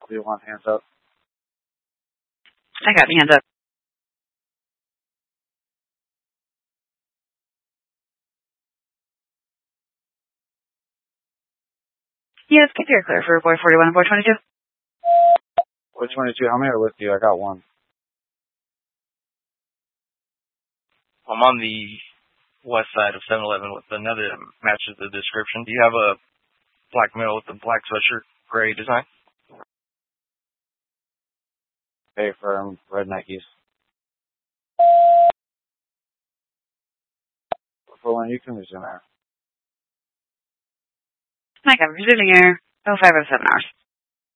Do you want hands up? I got hands up. Yes, keep your clear for 441 and 422. 422, how many are with you? I got one. I'm on the west side of 7-Eleven with another that matches the description. Do you have a black male with a black sweatshirt, gray design? Hey, firm, red Nikes. For when you can resume there. Mike, I'm resuming here. 0507 hours.